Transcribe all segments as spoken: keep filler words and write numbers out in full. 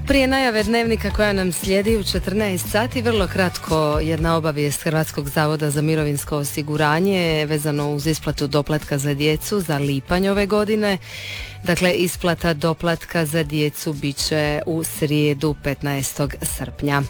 Prije najave dnevnika koja nam slijedi u četrnaest sati, vrlo kratko jedna obavijest Hrvatskog zavoda za mirovinsko osiguranje vezano uz isplatu doplatka za djecu za lipanj ove godine. Dakle, isplata doplatka za djecu bit će u srijedu petnaestog srpnja.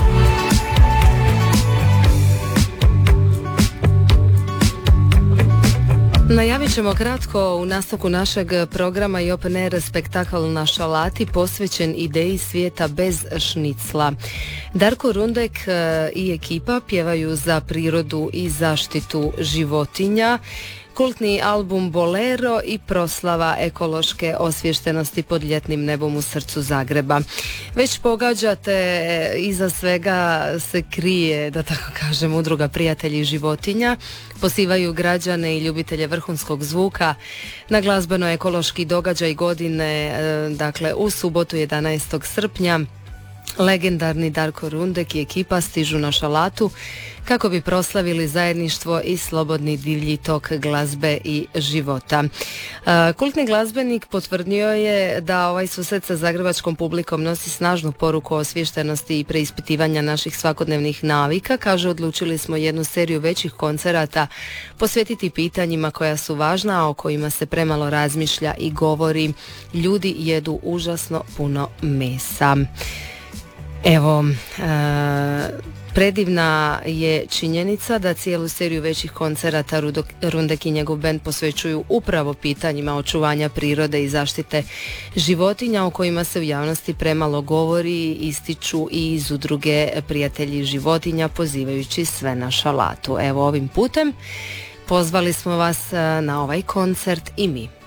Najavit ćemo kratko u nastavku našeg programa i open air spektakl na šalati posvećen ideji svijeta bez šnicla. Darko Rundek i ekipa pjevaju za prirodu i zaštitu životinja, kultni album Bolero i proslava ekološke osviještenosti pod ljetnim nebom u srcu Zagreba. Već pogađate, iza svega se krije, da tako kažem, udruga Prijatelji životinja. Pozivaju građane i ljubitelje vrhunskog zvuka na glazbeno-ekološki događaj godine, dakle u subotu jedanaestog srpnja. Legendarni Darko Rundek i ekipa stižu na šalatu kako bi proslavili zajedništvo i slobodni divlji tok glazbe i života. Kultni glazbenik potvrdio je da ovaj susret sa zagrebačkom publikom nosi snažnu poruku o osviještenosti i preispitivanja naših svakodnevnih navika. Kaže, odlučili smo jednu seriju većih koncerata posvetiti pitanjima koja su važna, a o kojima se premalo razmišlja i govori. Ljudi jedu užasno puno mesa. Evo, e, predivna je činjenica da cijelu seriju većih koncerata Rundek i njegov bend posvećuju upravo pitanjima očuvanja prirode i zaštite životinja, o kojima se u javnosti premalo govori, ističu i iz udruge Prijatelji životinja, pozivajući sve na šalatu. Evo, ovim putem pozvali smo vas na ovaj koncert i mi.